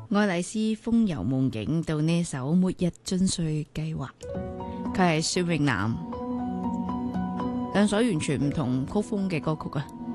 愛麗絲風遊夢境到呢首末日進睡計劃，佢係薛永南，兩首完全唔同曲風嘅歌曲啊！